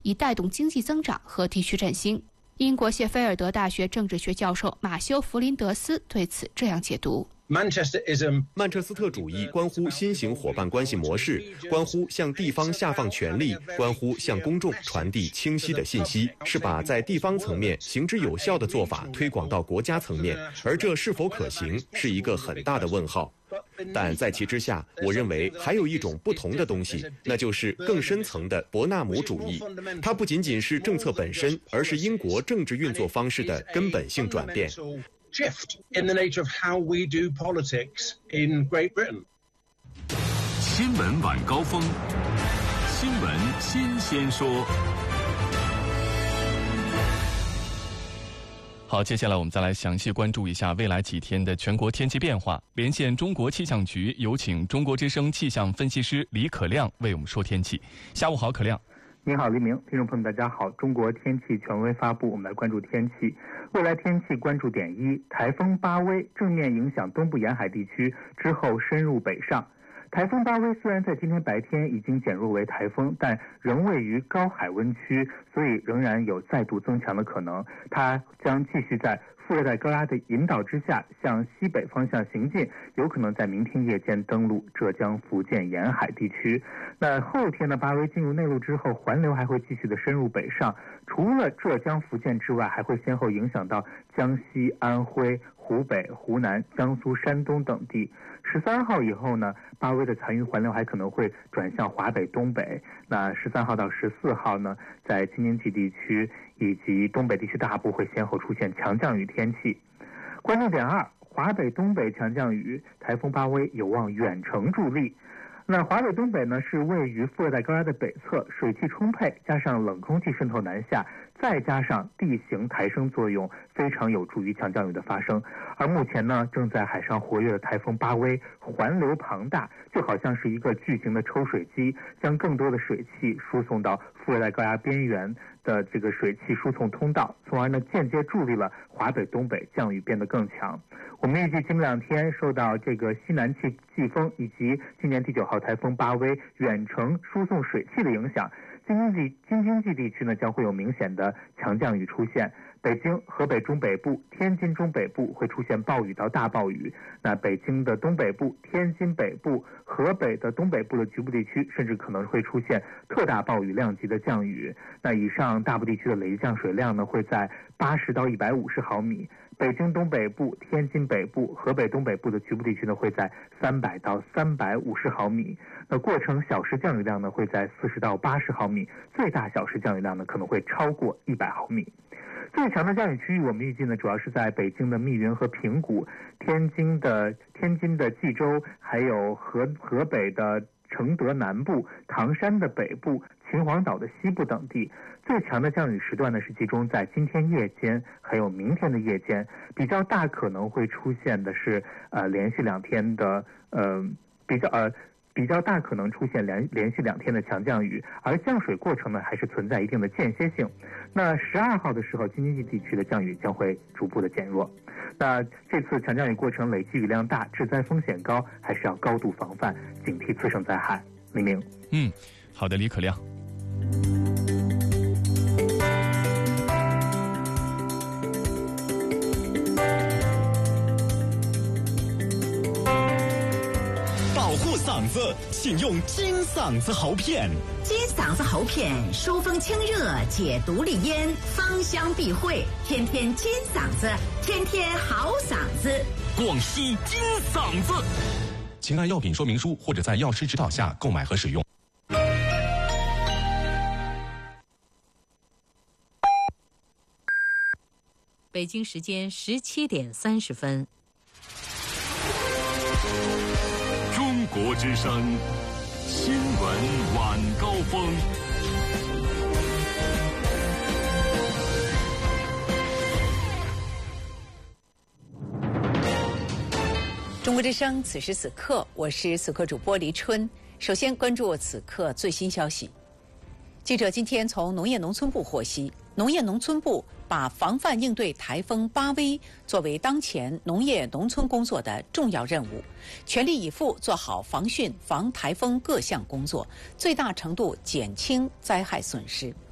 以带动经济增长和地区振兴。英国谢菲尔德大学政治学教授马修·弗林德斯对此这样解读： 曼彻斯特主义关乎新型伙伴关系模式，关乎向地方下放权力，关乎向公众传递清晰的信息，是把在地方层面行之有效的做法推广到国家层面，而这是否可行，是一个很大的问号。但在其之下，我认为还有一种不同的东西，那就是更深层的伯纳姆主义。它不仅仅是政策本身，而是英国政治运作方式的根本性转变。 新闻晚高峰，新闻新鲜说。 好，接下来我们再来详细关注一下未来几天的全国天气变化。连线中国气象局，有请中国之声气象分析师李可亮为我们说天气。下午好，可亮。 您好，黎明，听众朋友们，大家好。中国天气权威发布，我们来关注天气。未来天气关注点一：台风巴威正面影响东部沿海地区，之后深入北上。台风巴威虽然在今天白天已经减弱为台风，但仍位于高海温区，所以仍然有再度增强的可能。它将继续在副热带高压的引导之下向西北方向行进，有可能在明天夜间登陆浙江、福建沿海地区。那后天呢，巴威进入内陆之后，环流还会继续的深入北上，除了浙江、福建之外，还会先后影响到江西、安徽、湖北、湖南、江苏、山东等地。13号以后呢，巴威的残余环流还可能会转向华北、东北。那13号到14号呢，在京津冀地区以及东北地区大部会先后出现强降雨天气。关注点2：华北、东北强降雨，台风巴威有望远程助力。那华北、东北呢，是位于副热带高压的北侧，水汽充沛，加上冷空气渗透南下，再加上地形抬升作用，非常有助于强降雨的发生。而目前呢，正在海上活跃的台风巴威环流庞大，就好像是一个巨型的抽水机，将更多的水汽输送到副热带高压边缘的这个水汽输送通道，从而呢间接助力了华北、东北降雨变得更强。我们预计今两天受到这个西南气季风以及今年第9号台风巴威远程输送水汽的影响，京津冀地区呢将会有明显的强降雨出现。北京、河北中北部、天津中北部会出现暴雨到大暴雨。那北京的东北部、天津北部、河北的东北部的局部地区，甚至可能会出现特大暴雨量级的降雨。那以上大部地区的累计降水量呢，会在80到150毫米。北京东北部、天津北部、河北东北部的局部地区呢，会在300到350毫米。那过程小时降雨量呢，会在40到80毫米，最大小时降雨量呢，可能会超过100毫米。最强的降雨区域，我们预计呢，主要是在北京的密云和平谷、天津的冀州，还有河北的承德南部、唐山的北部、秦皇岛的西部等地。最强的降雨时段呢，是集中在今天夜间，还有明天的夜间。比较大可能会出现的是连续2天的比较大可能出现连续2天的强降雨，而降水过程呢还是存在一定的间歇性。那12号的时候，京津冀地区的降雨将会逐步的减弱。那这次强降雨过程累积雨量大，致灾风险高，还是要高度防范，警惕次生灾害。黎明。 好的，李可亮。 嗓子，请用金嗓子喉片。 金嗓子喉片，疏风清热，解毒利咽，芳香避秽，天天金嗓子，天天好嗓子。 广西金嗓子， 请按药品说明书或者在药师指导下购买和使用。 北京时间17点30分。 中国之声新闻晚高峰。 中国之声此时此刻，我是此刻主播黎春。首先关注此刻最新消息。记者今天从农业农村部获悉，农业农村部把防范应对台风巴威作为当前农业农村工作的重要任务，全力以赴做好防汛、防台风各项工作，最大程度减轻灾害损失。